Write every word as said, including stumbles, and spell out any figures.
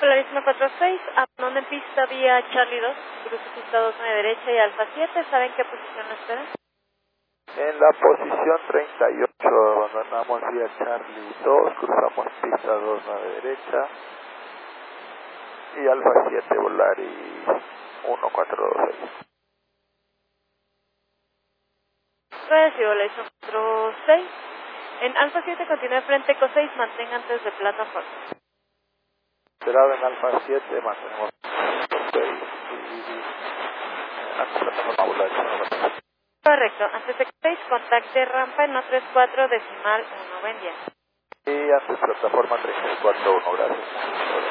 Polarismo cuatro seis, abandona en pista vía Charlie dos, cruce pista dos nueve derecha y Alfa siete, ¿saben qué posición lo esperan? En la posición treinta y ocho abandonamos vía Charlie dos, cruzamos pista dos nueve derecha y Alfa siete, Volaris uno cuatro dos seis. Recibo Polarismo cuatro seis. En Alfa siete continúe frente Eco seis, mantenga antes de plataforma. Esperado en Alfa siete, mantenemos seis y antes de plataforma Volaris. Correcto, antes de seis, contacte rampa en no treinta y cuatro decimal uno, buen día. Y antes plataforma treinta y cuatro uno, gracias.